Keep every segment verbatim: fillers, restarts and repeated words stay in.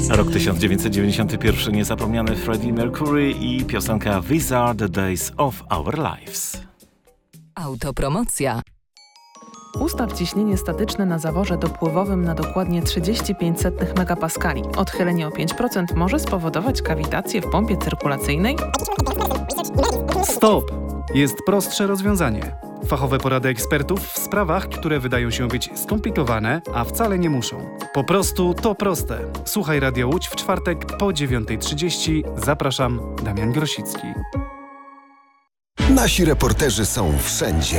Rok tysiąc dziewięćset dziewięćdziesiąty pierwszy, niezapomniany Freddie Mercury i piosenka These Are the Days of Our Lives. Autopromocja. Ustaw ciśnienie statyczne na zaworze dopływowym na dokładnie trzydzieści pięć setnych megapaskali. Odchylenie o pięć procent może spowodować kawitację w pompie cyrkulacyjnej. Stop! Jest prostsze rozwiązanie. Fachowe porady ekspertów w sprawach, które wydają się być skomplikowane, a wcale nie muszą. Po prostu to proste. Słuchaj Radio Łódź w czwartek po dziewiątej trzydzieści. Zapraszam, Damian Grosicki. Nasi reporterzy są wszędzie.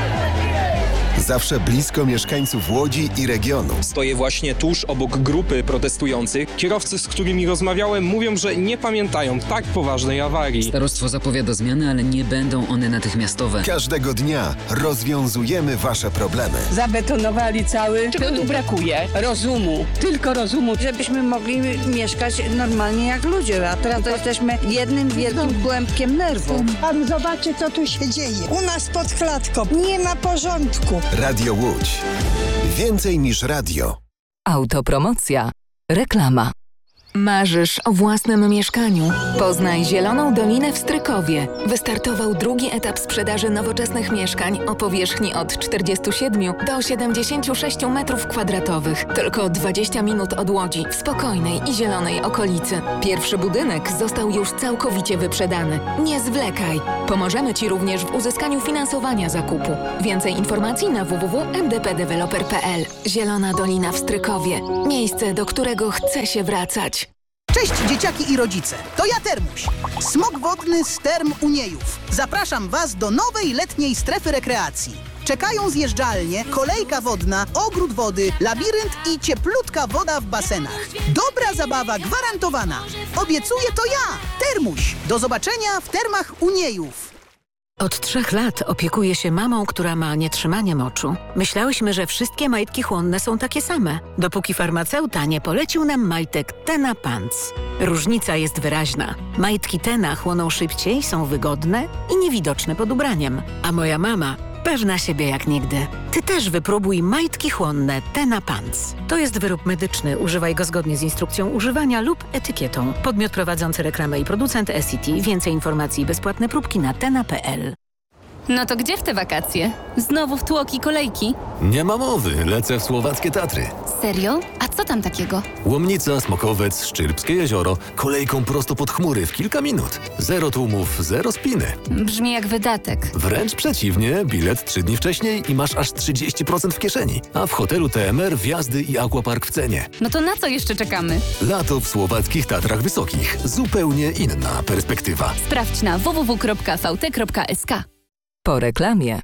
Zawsze blisko mieszkańców Łodzi i regionu. Stoję właśnie tuż obok grupy protestujących. Kierowcy, z którymi rozmawiałem, mówią, że nie pamiętają tak poważnej awarii. Starostwo zapowiada zmiany, ale nie będą one natychmiastowe. Każdego dnia rozwiązujemy wasze problemy. Zabetonowali cały. Czego tu brakuje? Rozumu. Tylko rozumu. Żebyśmy mogli mieszkać normalnie jak ludzie, a teraz to jesteśmy jednym wielkim kłębkiem nerwów. Pan zobaczy, co tu się dzieje. U nas pod klatką nie ma porządku. Radio Łódź. Więcej niż radio. Autopromocja. Reklama. Marzysz o własnym mieszkaniu? Poznaj Zieloną Dolinę w Strykowie. Wystartował drugi etap sprzedaży nowoczesnych mieszkań o powierzchni od czterdziestu siedmiu do siedemdziesięciu sześciu metrów kwadratowych. Tylko dwadzieścia minut od Łodzi, w spokojnej i zielonej okolicy. Pierwszy budynek został już całkowicie wyprzedany. Nie zwlekaj. Pomożemy Ci również w uzyskaniu finansowania zakupu. Więcej informacji na w w w kropka m d p developer kropka p l. Zielona Dolina w Strykowie. Miejsce, do którego chce się wracać. Cześć dzieciaki i rodzice, to ja Termuś, smok wodny z Term Uniejów. Zapraszam Was do nowej letniej strefy rekreacji. Czekają zjeżdżalnie, kolejka wodna, ogród wody, labirynt i cieplutka woda w basenach. Dobra zabawa gwarantowana. Obiecuję to ja, Termuś. Do zobaczenia w Termach Uniejów. Od trzech lat opiekuję się mamą, która ma nietrzymanie moczu. Myślałyśmy, że wszystkie majtki chłonne są takie same, dopóki farmaceuta nie polecił nam majtek Tena Pants. Różnica jest wyraźna. Majtki Tena chłoną szybciej, są wygodne i niewidoczne pod ubraniem. A moja mama pewna siebie jak nigdy. Ty też wypróbuj majtki chłonne Tena Pants. To jest wyrób medyczny. Używaj go zgodnie z instrukcją używania lub etykietą. Podmiot prowadzący reklamę i producent S C T. Więcej informacji i bezpłatne próbki na tena kropka p l. No to gdzie w te wakacje? Znowu w tłoki kolejki? Nie ma mowy, lecę w słowackie Tatry. Serio? A co tam takiego? Łomnica, Smokowiec, Szczyrbskie jezioro, kolejką prosto pod chmury w kilka minut. Zero tłumów, zero spiny. Brzmi jak wydatek. Wręcz przeciwnie, bilet trzy dni wcześniej i masz aż trzydzieści procent w kieszeni. A w hotelu T M R wjazdy i aquapark w cenie. No to na co jeszcze czekamy? Lato w słowackich Tatrach Wysokich. Zupełnie inna perspektywa. Sprawdź na w w w kropka v t kropka s k. Po reklamie.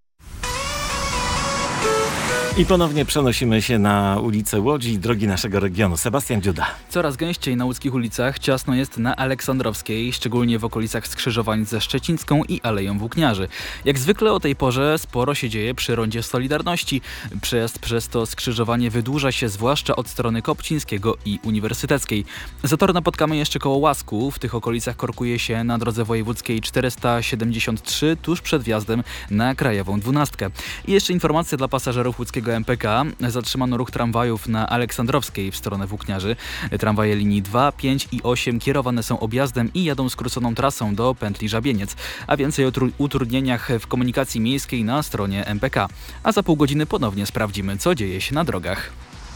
I ponownie przenosimy się na ulicę Łodzi i drogi naszego regionu. Sebastian Dziuda. Coraz gęściej na łódzkich ulicach ciasno jest na Aleksandrowskiej, szczególnie w okolicach skrzyżowań ze Szczecińską i Aleją Włókniarzy. Jak zwykle o tej porze sporo się dzieje przy rondzie Solidarności. Przejazd przez to skrzyżowanie wydłuża się zwłaszcza od strony Kopcińskiego i Uniwersyteckiej. Zator napotkamy jeszcze koło Łasku. W tych okolicach korkuje się na drodze wojewódzkiej czterysta siedemdziesiąt trzy tuż przed wjazdem na Krajową dwunastkę. I jeszcze informacja dla pasażerów łódzkiego M P K. Zatrzymano ruch tramwajów na Aleksandrowskiej w stronę Włókniarzy. Tramwaje linii dwa, pięć i osiem kierowane są objazdem i jadą skróconą trasą do pętli Żabieniec. A więcej o tru- utrudnieniach w komunikacji miejskiej na stronie M P K. A za pół godziny ponownie sprawdzimy, co dzieje się na drogach.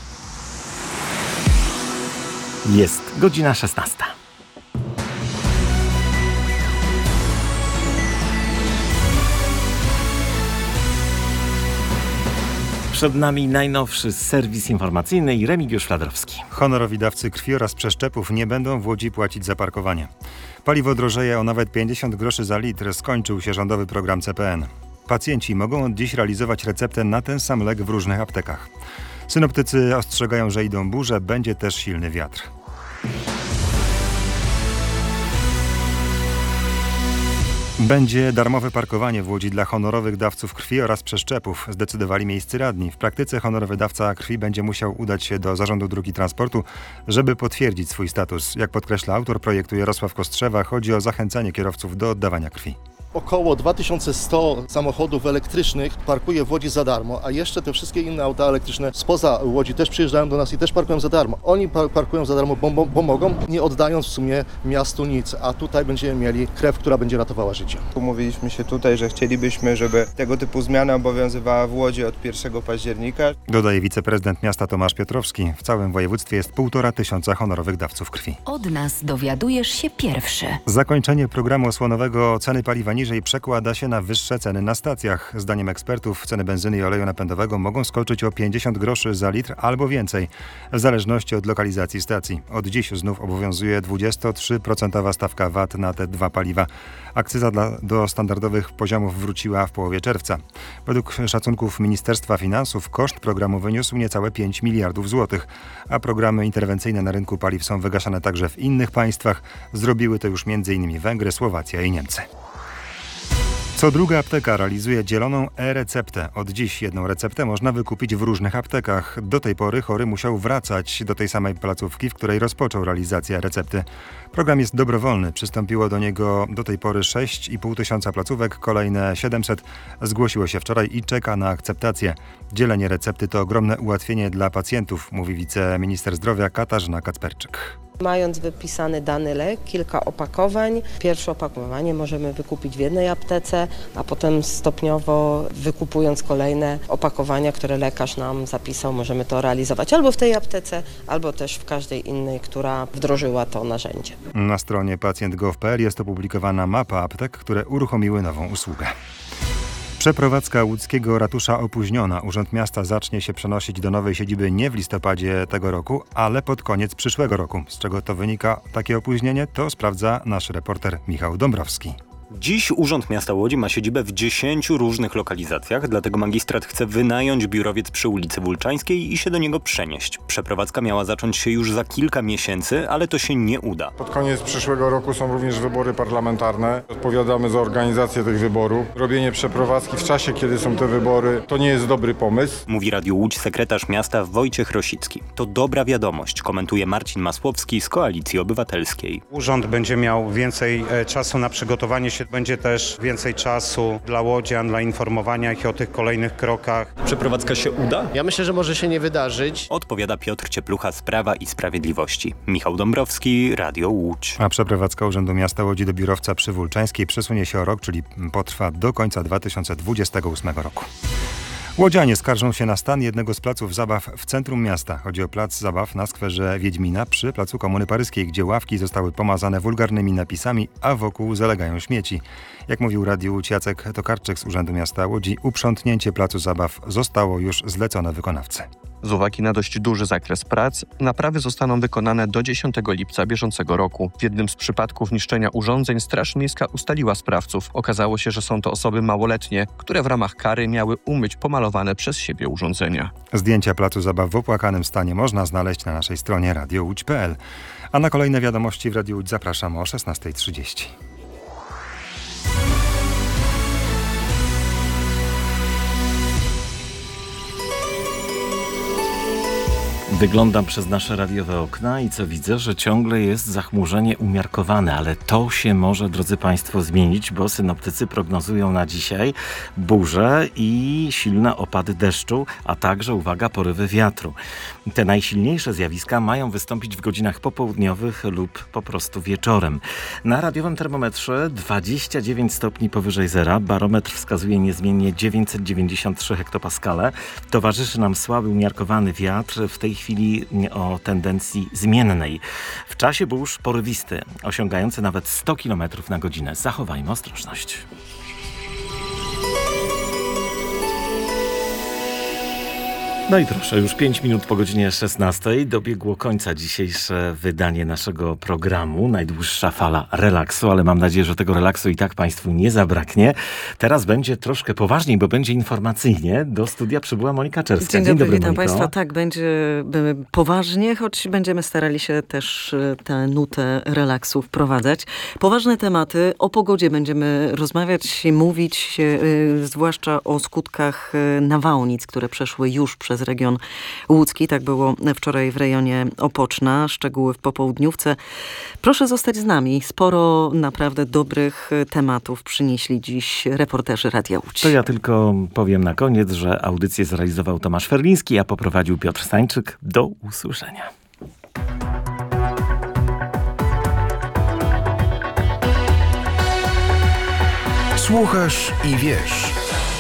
Jest godzina szesnasta. Przed nami najnowszy serwis informacyjny i Remigiusz Fladrowski. Honorowi dawcy krwi oraz przeszczepów nie będą w Łodzi płacić za parkowanie. Paliwo drożeje o nawet pięćdziesiąt groszy za litr. Skończył się rządowy program C P N. Pacjenci mogą od dziś realizować receptę na ten sam lek w różnych aptekach. Synoptycy ostrzegają, że idą burze, będzie też silny wiatr. Będzie darmowe parkowanie w Łodzi dla honorowych dawców krwi oraz przeszczepów, zdecydowali miejscy radni. W praktyce honorowy dawca krwi będzie musiał udać się do Zarządu Dróg Transportu, żeby potwierdzić swój status. Jak podkreśla autor projektu Jarosław Kostrzewa, chodzi o zachęcanie kierowców do oddawania krwi. Około dwa tysiące sto samochodów elektrycznych parkuje w Łodzi za darmo, a jeszcze te wszystkie inne auta elektryczne spoza Łodzi też przyjeżdżają do nas i też parkują za darmo. Oni parkują za darmo, bo pomogą, nie oddając w sumie miastu nic, a tutaj będziemy mieli krew, która będzie ratowała życie. Umówiliśmy się tutaj, że chcielibyśmy, żeby tego typu zmiana obowiązywała w Łodzi od pierwszego października. Dodaje wiceprezydent miasta Tomasz Piotrowski. W całym województwie jest półtora tysiąca honorowych dawców krwi. Od nas dowiadujesz się pierwszy. Zakończenie programu osłonowego ceny paliwa niżej przekłada się na wyższe ceny na stacjach. Zdaniem ekspertów ceny benzyny i oleju napędowego mogą skoczyć o pięćdziesiąt groszy za litr albo więcej, w zależności od lokalizacji stacji. Od dziś znów obowiązuje dwadzieścia trzy procent stawka V A T na te dwa paliwa. Akcyza dla, do standardowych poziomów wróciła w połowie czerwca. Według szacunków Ministerstwa Finansów koszt programu wyniósł niecałe pięć miliardów złotych, a programy interwencyjne na rynku paliw są wygaszane także w innych państwach. Zrobiły to już między innymi Węgry, Słowacja i Niemcy. Co druga apteka realizuje dzieloną e-receptę. Od dziś jedną receptę można wykupić w różnych aptekach. Do tej pory chory musiał wracać do tej samej placówki, w której rozpoczął realizację recepty. Program jest dobrowolny. Przystąpiło do niego do tej pory sześć i pół tysiąca placówek. Kolejne siedemset zgłosiło się wczoraj i czeka na akceptację. Dzielenie recepty to ogromne ułatwienie dla pacjentów, mówi wiceminister zdrowia Katarzyna Kacperczyk. Mając wypisany dany lek, kilka opakowań, pierwsze opakowanie możemy wykupić w jednej aptece, a potem stopniowo wykupując kolejne opakowania, które lekarz nam zapisał, możemy to realizować albo w tej aptece, albo też w każdej innej, która wdrożyła to narzędzie. Na stronie pacjent kropka gov kropka pe el jest opublikowana mapa aptek, które uruchomiły nową usługę. Przeprowadzka łódzkiego ratusza opóźniona. Urząd Miasta zacznie się przenosić do nowej siedziby nie w listopadzie tego roku, ale pod koniec przyszłego roku. Z czego to wynika takie opóźnienie, to sprawdza nasz reporter Michał Dąbrowski. Dziś Urząd Miasta Łodzi ma siedzibę w dziesięciu różnych lokalizacjach, dlatego magistrat chce wynająć biurowiec przy ulicy Wólczańskiej i się do niego przenieść. Przeprowadzka miała zacząć się już za kilka miesięcy, ale to się nie uda. Pod koniec przyszłego roku są również wybory parlamentarne. Odpowiadamy za organizację tych wyborów. Robienie przeprowadzki w czasie, kiedy są te wybory, to nie jest dobry pomysł. Mówi Radiu Łódź sekretarz miasta Wojciech Rosicki. To dobra wiadomość, komentuje Marcin Masłowski z Koalicji Obywatelskiej. Urząd będzie miał więcej czasu na przygotowanie się. Będzie też więcej czasu dla łodzian, dla informowania ich o tych kolejnych krokach. Przeprowadzka się uda? Ja myślę, że może się nie wydarzyć. Odpowiada Piotr Cieplucha z Prawa i Sprawiedliwości. Michał Dąbrowski, Radio Łódź. A przeprowadzka Urzędu Miasta Łodzi do biurowca przy Wólczańskiej przesunie się o rok, czyli potrwa do końca dwa tysiące dwudziestego ósmego roku. Łodzianie skarżą się na stan jednego z placów zabaw w centrum miasta. Chodzi o plac zabaw na skwerze Wiedźmina przy placu Komuny Paryskiej, gdzie ławki zostały pomazane wulgarnymi napisami, a wokół zalegają śmieci. Jak mówił Radiu Łódź Jacek Tokarczyk z Urzędu Miasta Łodzi, uprzątnięcie placu zabaw zostało już zlecone wykonawcy. Z uwagi na dość duży zakres prac, naprawy zostaną wykonane do dziesiątego lipca bieżącego roku. W jednym z przypadków niszczenia urządzeń Straż Miejska ustaliła sprawców. Okazało się, że są to osoby małoletnie, które w ramach kary miały umyć pomalowane przez siebie urządzenia. Zdjęcia placu zabaw w opłakanym stanie można znaleźć na naszej stronie radio łódź kropka pe el. A na kolejne wiadomości w Radiu Łódź zapraszam o szesnasta trzydzieści. Wyglądam przez nasze radiowe okna i co widzę, że ciągle jest zachmurzenie umiarkowane, ale to się może, drodzy Państwo, zmienić, bo synoptycy prognozują na dzisiaj burze i silne opady deszczu, a także, uwaga, porywy wiatru. Te najsilniejsze zjawiska mają wystąpić w godzinach popołudniowych lub po prostu wieczorem. Na radiowym termometrze dwadzieścia dziewięć stopni powyżej zera, barometr wskazuje niezmiennie dziewięćset dziewięćdziesiąt trzy hektopaskale. Towarzyszy nam słaby, umiarkowany wiatr, w tej chwili o tendencji zmiennej. W czasie burz porywisty, osiągający nawet sto kilometrów na godzinę. Zachowajmy ostrożność. No i proszę, już pięć minut po godzinie szesnastej dobiegło końca dzisiejsze wydanie naszego programu. Najdłuższa fala relaksu, ale mam nadzieję, że tego relaksu i tak Państwu nie zabraknie. Teraz będzie troszkę poważniej, bo będzie informacyjnie. Do studia przybyła Monika Czerska. Dzień, Dzień dobry, dobry, witam Moniko. Państwa. Tak, będzie poważnie, choć będziemy starali się też tę nutę relaksu wprowadzać. Poważne tematy, o pogodzie będziemy rozmawiać, mówić, yy, zwłaszcza o skutkach nawałnic, które przeszły już przez przez region łódzki. Tak było wczoraj w rejonie Opoczna. Szczegóły w popołudniówce. Proszę zostać z nami. Sporo naprawdę dobrych tematów przynieśli dziś reporterzy Radia Łódź. To ja tylko powiem na koniec, że audycję zrealizował Tomasz Ferliński, a poprowadził Piotr Stańczyk. Do usłyszenia. Słuchasz i wiesz.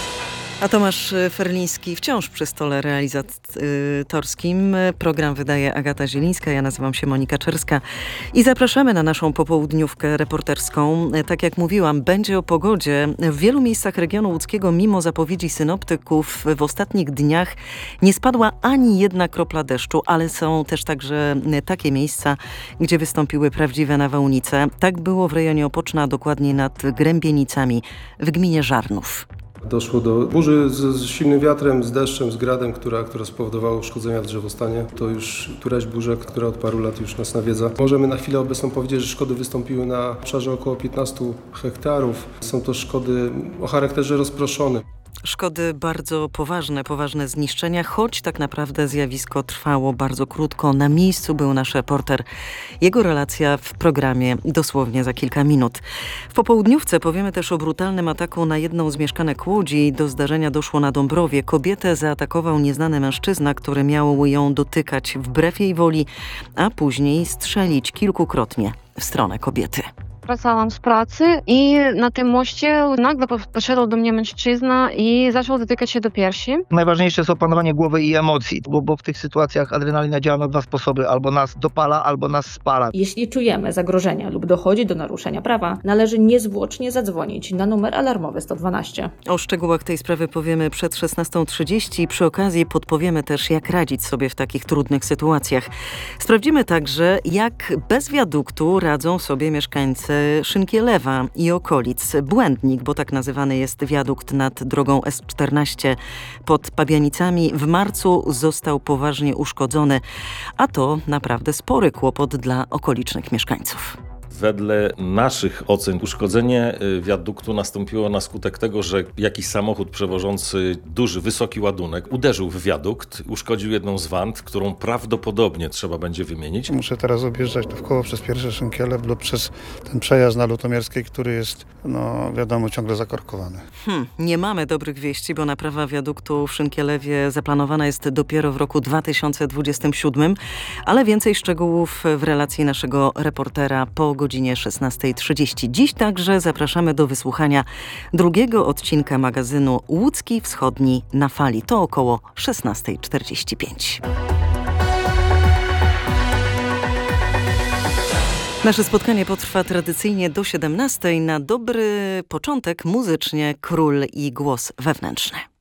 A Tomasz Ferliński wciąż przy stole realizatorskim. Program wydaje Agata Zielińska, ja nazywam się Monika Czerska i zapraszamy na naszą popołudniówkę reporterską. Tak jak mówiłam, będzie o pogodzie. W wielu miejscach regionu łódzkiego, mimo zapowiedzi synoptyków, w ostatnich dniach nie spadła ani jedna kropla deszczu, ale są też także takie miejsca, gdzie wystąpiły prawdziwe nawałnice. Tak było w rejonie Opoczna, dokładnie nad Grębienicami w gminie Żarnów. Doszło do burzy z, z silnym wiatrem, z deszczem, z gradem, która, która spowodowała uszkodzenia w drzewostanie. To już któraś burza, która od paru lat już nas nawiedza. Możemy na chwilę obecną powiedzieć, że szkody wystąpiły na obszarze około piętnastu hektarów. Są to szkody o charakterze rozproszonym. Szkody bardzo poważne, poważne zniszczenia, choć tak naprawdę zjawisko trwało bardzo krótko. Na miejscu był nasz reporter. Jego relacja w programie dosłownie za kilka minut. W popołudniówce powiemy też o brutalnym ataku na jedną z mieszkanek Łodzi. Do zdarzenia doszło na Dąbrowie. Kobietę zaatakował nieznany mężczyzna, który miał ją dotykać wbrew jej woli, a później strzelić kilkukrotnie w stronę kobiety. Wracałam z pracy i na tym moście nagle podszedł do mnie mężczyzna i zaczął dotykać się do piersi. Najważniejsze jest opanowanie głowy i emocji, bo, bo w tych sytuacjach adrenalina działa na dwa sposoby. Albo nas dopala, albo nas spala. Jeśli czujemy zagrożenia lub dochodzi do naruszenia prawa, należy niezwłocznie zadzwonić na numer alarmowy sto dwanaście. O szczegółach tej sprawy powiemy przed szesnastą trzydzieści. Przy okazji podpowiemy też, jak radzić sobie w takich trudnych sytuacjach. Sprawdzimy także, jak bez wiaduktu radzą sobie mieszkańcy Szynkielewa i okolic. Błędnik, bo tak nazywany jest wiadukt nad drogą S czternaście pod Pabianicami, w marcu został poważnie uszkodzony, a to naprawdę spory kłopot dla okolicznych mieszkańców. Wedle naszych ocen uszkodzenie wiaduktu nastąpiło na skutek tego, że jakiś samochód przewożący duży, wysoki ładunek uderzył w wiadukt, uszkodził jedną z wand, którą prawdopodobnie trzeba będzie wymienić. Muszę teraz objeżdżać dookoła przez pierwsze Szynkielew lub przez ten przejazd na Lutomierskiej, który jest, no wiadomo, ciągle zakorkowany. Hmm, nie mamy dobrych wieści, bo naprawa wiaduktu w Szynkielewie zaplanowana jest dopiero w roku dwa tysiące dwudziestym siódmym, ale więcej szczegółów w relacji naszego reportera po godzinie szesnastej trzydzieści. Dziś także zapraszamy do wysłuchania drugiego odcinka magazynu Łódzki Wschodni na fali. To około szesnastej czterdzieści pięć. Nasze spotkanie potrwa tradycyjnie do siedemnastej. Na dobry początek muzycznie Król i Głos Wewnętrzny.